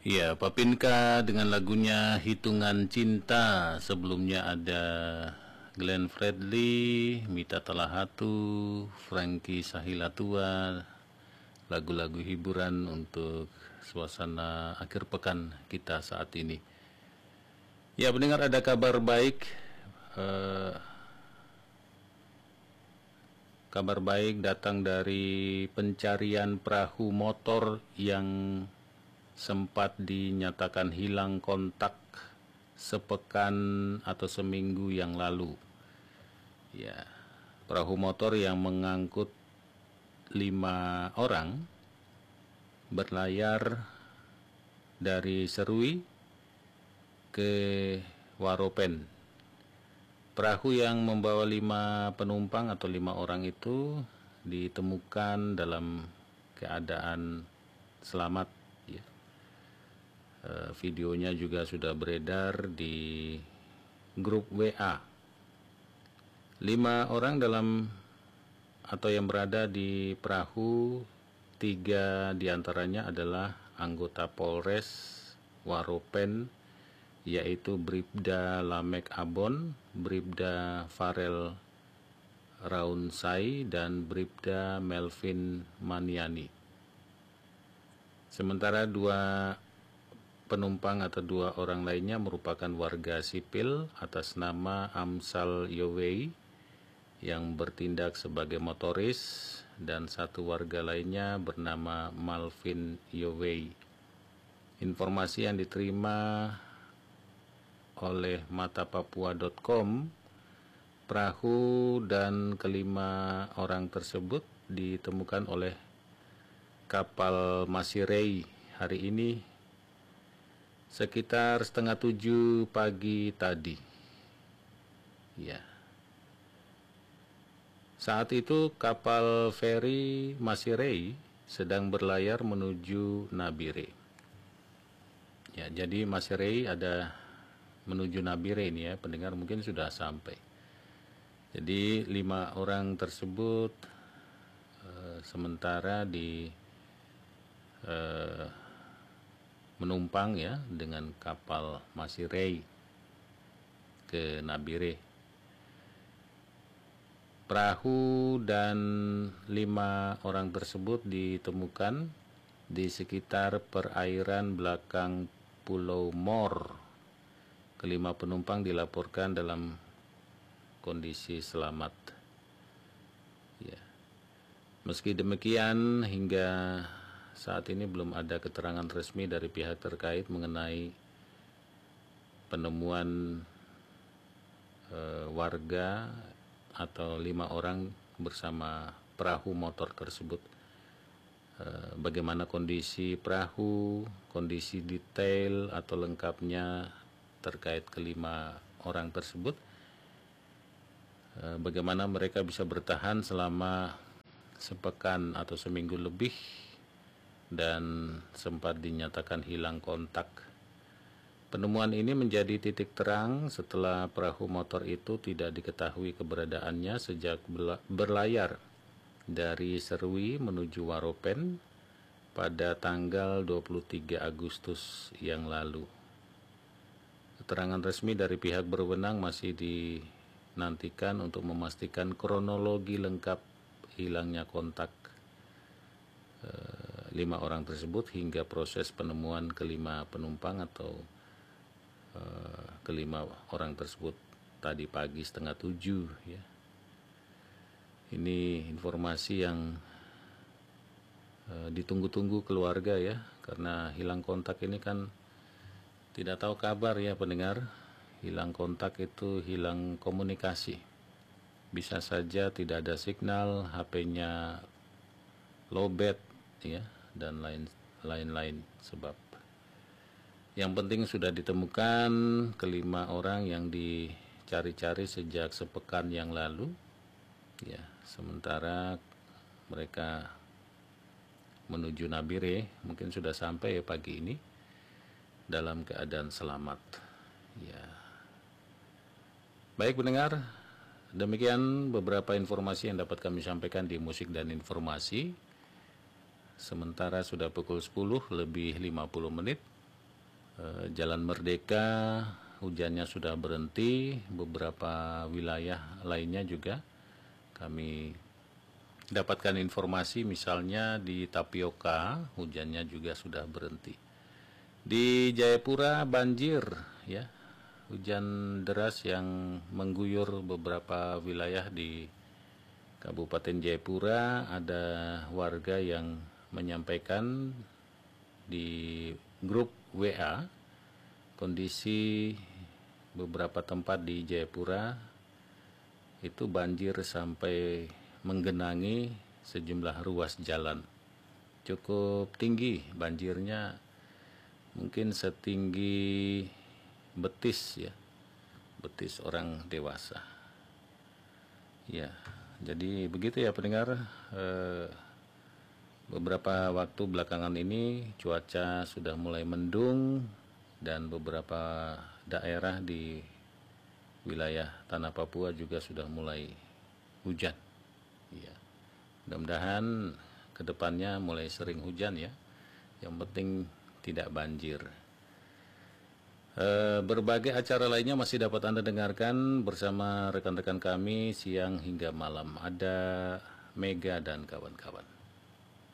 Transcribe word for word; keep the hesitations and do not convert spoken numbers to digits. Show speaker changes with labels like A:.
A: Ya, Papinka dengan lagunya Hitungan Cinta. Sebelumnya ada Glenn Fredly, Mita Talahatu, Frankie Sahilatua. Lagu-lagu hiburan untuk suasana akhir pekan kita saat ini. Ya, pendengar, ada kabar baik. Eh, kabar baik datang dari pencarian perahu motor yang sempat dinyatakan hilang kontak sepekan atau seminggu yang lalu. Ya, perahu motor yang mengangkut lima orang berlayar dari Serui ke Waropen. Perahu yang membawa lima penumpang atau lima orang itu ditemukan dalam keadaan selamat. Ya. Uh, videonya juga sudah beredar di grup W A. Lima orang dalam atau yang berada di perahu, tiga diantaranya adalah anggota Polres Waropen, yaitu Bribda Lamek Abon, Bribda Farel Raunsai, dan Bribda Melvin Maniani. Sementara dua penumpang atau dua orang lainnya merupakan warga sipil atas nama Amsal Yowei yang bertindak sebagai motoris, dan satu warga lainnya bernama Malvin Yowei. Informasi yang diterima oleh matapapua dot com, perahu dan kelima orang tersebut ditemukan oleh kapal Masirei hari ini sekitar setengah tujuh pagi tadi. Ya. Saat itu kapal feri Masirei sedang berlayar menuju Nabire. Ya, jadi Masirei ada menuju Nabire ini ya, pendengar mungkin sudah sampai. Jadi lima orang tersebut uh, sementara di uh, menumpang ya dengan kapal Masirei ke Nabire. Perahu dan lima orang tersebut ditemukan di sekitar perairan belakang Pulau Mor. Kelima penumpang dilaporkan dalam kondisi selamat. Ya. Meski demikian, hingga saat ini belum ada keterangan resmi dari pihak terkait mengenai penemuan e, warga atau lima orang bersama perahu motor tersebut. E, bagaimana kondisi perahu, kondisi detail atau lengkapnya terkait kelima orang tersebut, e, bagaimana mereka bisa bertahan selama sepekan atau seminggu lebih dan sempat dinyatakan hilang kontak. Penemuan ini menjadi titik terang setelah perahu motor itu tidak diketahui keberadaannya sejak berlayar dari Serui menuju Waropen pada tanggal dua puluh tiga Agustus yang lalu. Keterangan resmi dari pihak berwenang masih dinantikan untuk memastikan kronologi lengkap hilangnya kontak uh, lima orang tersebut hingga proses penemuan kelima penumpang atau uh, kelima orang tersebut tadi pagi setengah tujuh ya. Ini informasi yang uh, ditunggu-tunggu keluarga ya, karena hilang kontak ini kan tidak tahu kabar ya pendengar. Hilang kontak itu hilang komunikasi. Bisa saja tidak ada signal, H P-nya lowbat ya, dan lain lain-lain sebab. Yang penting sudah ditemukan kelima orang yang dicari-cari sejak sepekan yang lalu. Ya, sementara mereka menuju Nabire mungkin sudah sampai ya pagi ini dalam keadaan selamat. Ya. Baik pendengar, demikian beberapa informasi yang dapat kami sampaikan di Musik dan Informasi. Sementara sudah pukul sepuluh lebih lima puluh menit. eh, Jalan Merdeka hujannya sudah berhenti, beberapa wilayah lainnya juga kami dapatkan informasi, misalnya di Tapioka hujannya juga sudah berhenti. Di Jayapura banjir ya, hujan deras yang mengguyur beberapa wilayah di Kabupaten Jayapura. Ada warga yang menyampaikan di grup W A kondisi beberapa tempat di Jayapura itu banjir sampai menggenangi sejumlah ruas jalan. Cukup tinggi banjirnya, mungkin setinggi betis ya, betis orang dewasa. Ya, jadi begitu ya pendengar. Eh, beberapa waktu belakangan ini cuaca sudah mulai mendung dan beberapa daerah di wilayah tanah Papua juga sudah mulai hujan. Ya, mudah-mudahan kedepannya mulai sering hujan ya. Yang penting tidak banjir. E, berbagai acara lainnya masih dapat Anda dengarkan bersama rekan-rekan kami siang hingga malam. Ada Mega dan kawan-kawan.